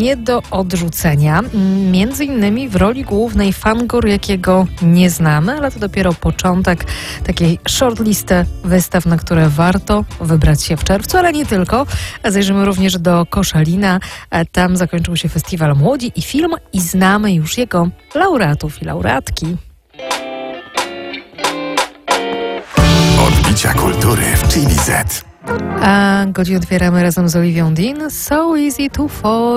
nie do odrzucenia. Między innymi w roli głównej Fangor, jakiego nie znamy, ale to dopiero początek takiej shortlisty wystaw, na które warto wybrać się w czerwcu, ale nie tylko. Zajrzymy również do Koszalina. Tam zakończył się festiwal Młodzi i Film i znamy już jego laureatów i laureatki. Odbicia kultury w Chili Z. A godzinę otwieramy razem z Oliwią Dean. So easy to fall.